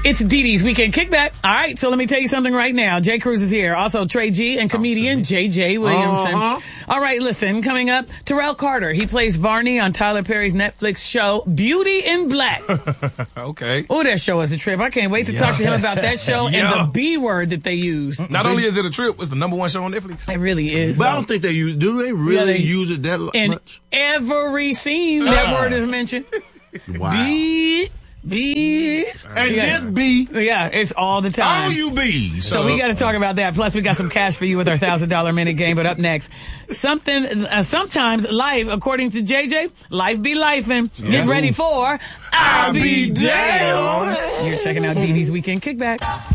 It's Dee Dee's Weekend Kickback. All right, so let me tell you something right now. Jay Cruz is here. Also, Trey G and comedian JJ Williamson. All right, listen, coming up, Terrell Carter. He plays Varney on Tyler Perry's Netflix show, Beauty in Black. Okay. Oh, that show is a trip. I can't wait to talk to him about that show and the B word that they use. Not only is it a trip, it's the #1 show on Netflix. It really is. But I don't think they use, do they really use it that much? In every scene, that word is mentioned. Wow. B. And this B. Yeah, it's all the time. All you B's. So we got to talk about that. Plus, we got some cash for you with our $1,000 minute game. But up next, sometimes life, according to JJ, life be lifing. Get ready for I'll Be Damned. You're checking out Dee Dee's Weekend Kickback.